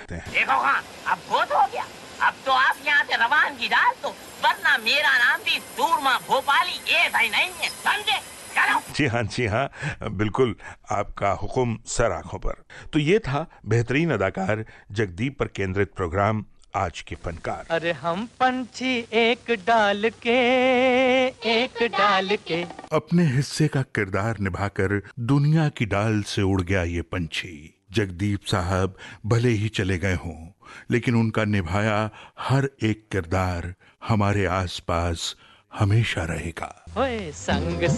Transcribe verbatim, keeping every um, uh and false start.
सकते हैं। देखो खान, अब बहुत हो गया, अब तो आप यहाँ से रवानगी डाल दो, वरना मेरा नाम भी सूरमा भोपाली ये भाई नहीं है, समझे? चलो। जी हाँ जी हाँ, बिल्कुल आपका हुक्म सर आंखों पर। तो ये था बेहतरीन अदाकार जगदीप पर केंद्रित प्रोग्राम आज के फनकार। अरे हम पंछी एक डाल के एक डाल के, अपने हिस्से का किरदार निभाकर दुनिया की डाल से उड़ गया ये पंछी। जगदीप साहब भले ही चले गए हों, लेकिन उनका निभाया हर एक किरदार हमारे आसपास हमेशा रहेगा। होए संग